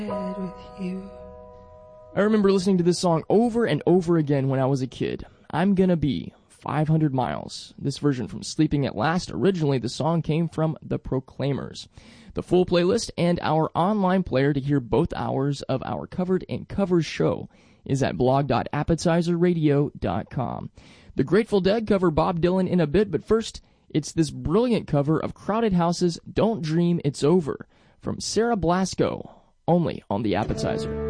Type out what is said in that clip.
I remember listening to this song over and over again when I was a kid. I'm Gonna Be 500 Miles. This version from Sleeping at Last. Originally, the song came from The Proclaimers. The full playlist and our online player to hear both hours of our Covered and Covers show is at blog.appetizerradio.com. The Grateful Dead cover Bob Dylan in a bit, but first, it's this brilliant cover of Crowded House's Don't Dream It's Over from Sarah Blasko, only on The Appetizer.